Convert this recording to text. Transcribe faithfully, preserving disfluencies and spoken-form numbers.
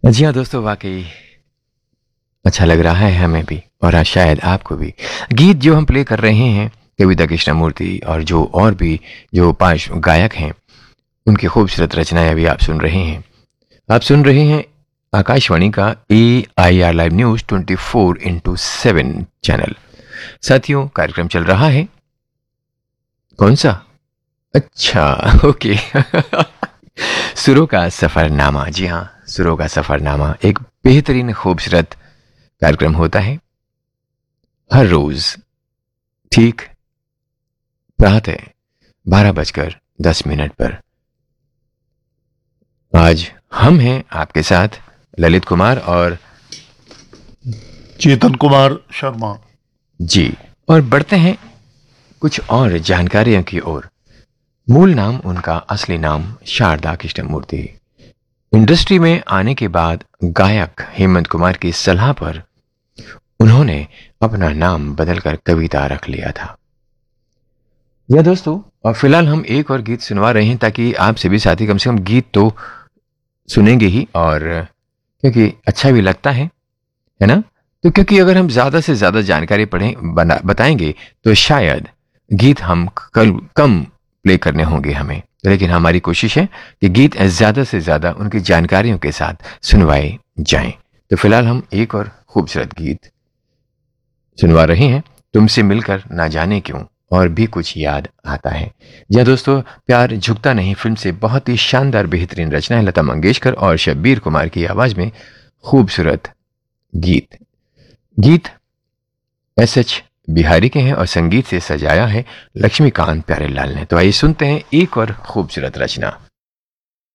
जी हाँ दोस्तों, वाकई अच्छा लग रहा है हमें भी और आज शायद आपको भी। गीत जो हम प्ले कर रहे हैं कविता कृष्णमूर्ति और जो और भी जो पांच गायक हैं उनकी खूबसूरत रचनाएं अभी आप सुन रहे हैं। आप सुन रहे हैं आकाशवाणी का ए I R live news twenty four into seven channel. साथियों, कार्यक्रम चल रहा है कौन सा? अच्छा, ओके। सुरों का सफरनामा। जी हाँ, सुरों का सफरनामा एक बेहतरीन खूबसूरत कार्यक्रम होता है हर रोज ठीक प्रातः बारह बजकर दस मिनट पर। आज हम हैं आपके साथ ललित कुमार और चेतन कुमार शर्मा जी, और बढ़ते हैं कुछ और जानकारियों की ओर। मूल नाम उनका असली नाम शारदा कृष्णमूर्ति। इंडस्ट्री में आने के बाद गायक हेमंत कुमार की सलाह पर उन्होंने अपना नाम बदलकर कविता रख लिया था। या दोस्तों, और फिलहाल हम एक और गीत सुनवा रहे हैं ताकि आप सभी साथी कम से कम गीत तो सुनेंगे ही, और क्योंकि अच्छा भी लगता है है ना। तो क्योंकि अगर हम ज्यादा से ज्यादा जानकारी पढ़ें बना बताएंगे तो शायद गीत हम कल कम प्ले करने होंगे हमें, लेकिन हमारी कोशिश है कि गीत ज्यादा से ज्यादा उनकी जानकारियों के साथ सुनवाए जाएं। तो फिलहाल हम एक और खूबसूरत गीत सुनवा रहे हैं, तुमसे मिलकर ना जाने क्यों और भी कुछ याद आता है। जी दोस्तों, प्यार झुकता नहीं फिल्म से बहुत ही शानदार बेहतरीन रचना है लता मंगेशकर और शब्बीर कुमार की आवाज में खूबसूरत गीत। गीत एस एच बिहारी के हैं और संगीत से सजाया है लक्ष्मीकांत प्यारेलाल ने। तो आइए सुनते हैं एक और खूबसूरत रचना।